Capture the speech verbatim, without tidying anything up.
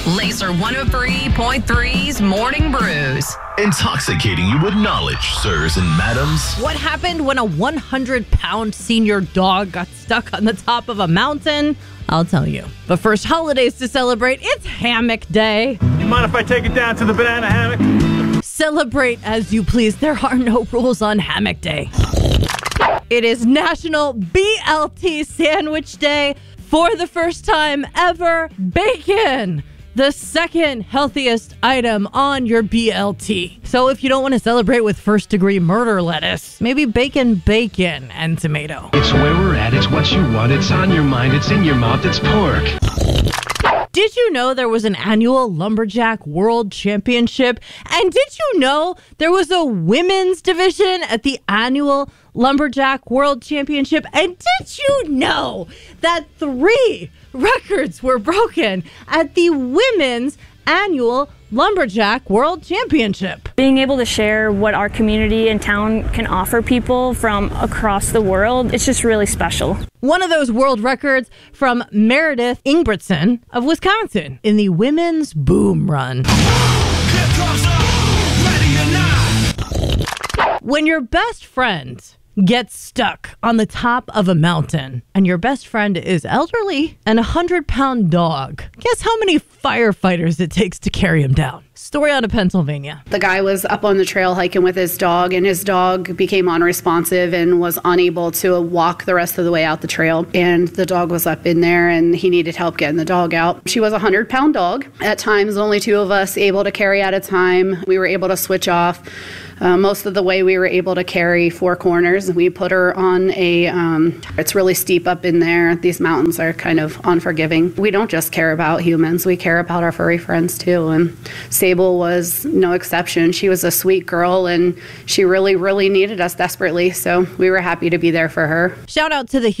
Laser one oh three point three's Morning Brews. Intoxicating you with knowledge, sirs and madams. What happened when a one hundred pound senior dog got stuck on the top of a mountain? I'll tell you. But first, holidays to celebrate. It's Hammock Day. You mind if I take it down to the banana hammock? Celebrate as you please. There are no rules on Hammock Day. It is National B L T Sandwich Day. For the first time ever, bacon, the second healthiest item on your B L T. So if you don't want to celebrate with first degree murder lettuce, maybe bacon, bacon, and tomato. It's where we're at. It's what you want. It's on your mind. It's in your mouth. It's pork. Did you know there was an annual Lumberjack World Championship? And did you know there was a women's division at the annual Lumberjack World Championship? And did you know that three records were broken at the women's annual Lumberjack World Championship? Being able to share what our community and town can offer people from across the world, it's just really special. One of those world records from Meredith Ingebrigtsen of Wisconsin in the women's boom run. When your best friend gets stuck on the top of a mountain and your best friend is elderly and a hundred pound dog, guess how many firefighters it takes to carry him down? Story out of Pennsylvania. The guy was up on the trail hiking with his dog, and his dog became unresponsive and was unable to walk the rest of the way out the trail. And the dog was up in there, and he needed help getting the dog out. She was a hundred pound dog. At times, only two of us able to carry at a time. We were able to switch off. Uh, most of the way we were able to carry four corners. We put her on a, um, it's really steep up in there. These mountains are kind of unforgiving. We don't just care about humans, we care about our furry friends too. And Sable was no exception. She was a sweet girl and she really, really needed us desperately. So we were happy to be there for her. Shout out to the